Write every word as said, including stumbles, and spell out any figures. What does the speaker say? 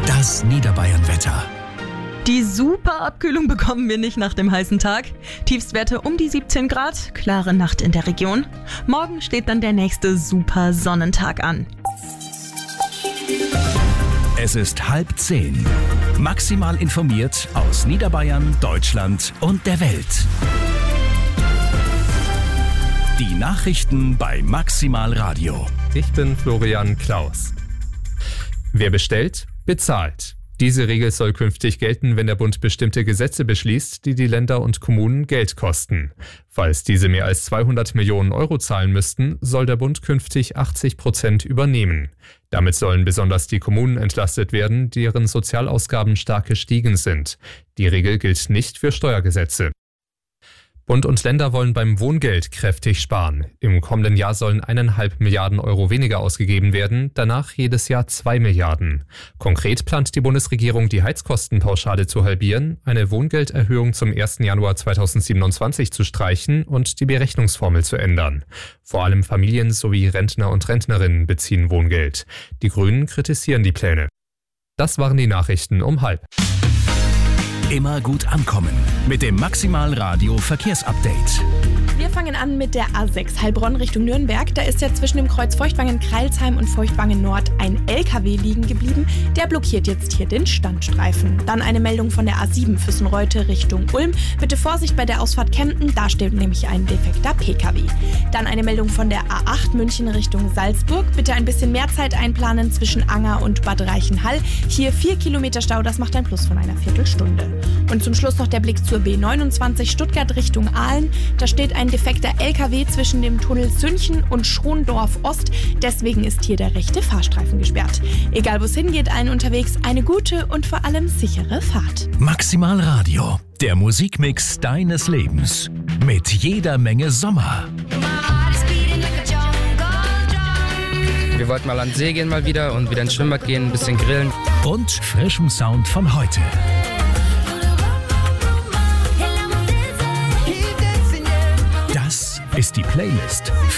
Das Niederbayern-Wetter. Die super Abkühlung bekommen wir nicht nach dem heißen Tag. Tiefstwerte um die siebzehn Grad, klare Nacht in der Region. Morgen steht dann der nächste super Sonnentag an. Es ist halb zehn. Maximal informiert aus Niederbayern, Deutschland und der Welt. Die Nachrichten bei Maximal Radio. Ich bin Florian Klaus. Wer bestellt, bezahlt. Diese Regel soll künftig gelten, wenn der Bund bestimmte Gesetze beschließt, die die Länder und Kommunen Geld kosten. Falls diese mehr als zweihundert Millionen Euro zahlen müssten, soll der Bund künftig achtzig Prozent übernehmen. Damit sollen besonders die Kommunen entlastet werden, deren Sozialausgaben stark gestiegen sind. Die Regel gilt nicht für Steuergesetze. Bund und Länder wollen beim Wohngeld kräftig sparen. Im kommenden Jahr sollen eineinhalb Milliarden Euro weniger ausgegeben werden, danach jedes Jahr zwei Milliarden. Konkret plant die Bundesregierung, die Heizkostenpauschale zu halbieren, eine Wohngelderhöhung zum ersten Januar zweitausendsiebenundzwanzig zu streichen und die Berechnungsformel zu ändern. Vor allem Familien sowie Rentner und Rentnerinnen beziehen Wohngeld. Die Grünen kritisieren die Pläne. Das waren die Nachrichten um halb. Immer gut ankommen mit dem Maximal Radio Verkehrsupdate. Wir fangen an mit der A sechs Heilbronn Richtung Nürnberg. Da ist ja zwischen dem Kreuz Feuchtwangen-Kreilsheim und Feuchtwangen-Nord ein L K W liegen geblieben. Der blockiert jetzt hier den Standstreifen. Dann eine Meldung von der A sieben Füssenreute Richtung Ulm. Bitte Vorsicht bei der Ausfahrt Kempten, da steht nämlich ein defekter P K W. Dann eine Meldung von der A acht München Richtung Salzburg. Bitte ein bisschen mehr Zeit einplanen zwischen Anger und Bad Reichenhall. Hier vier Kilometer Stau, das macht ein Plus von einer Viertelstunde. Und zum Schluss noch der Blick zur B neunundzwanzig Stuttgart Richtung Aalen. Da steht ein defekter L K W zwischen dem Tunnel Sünchen und Schrondorf Ost. Deswegen ist hier der rechte Fahrstreifen gesperrt. Egal wo es hingeht, allen unterwegs eine gute und vor allem sichere Fahrt. Maximal Radio, der Musikmix deines Lebens. Mit jeder Menge Sommer. Wir wollten mal an den See gehen mal wieder und wieder ins Schwimmbad gehen, ein bisschen grillen. Und frischem Sound von heute. Das ist die Playlist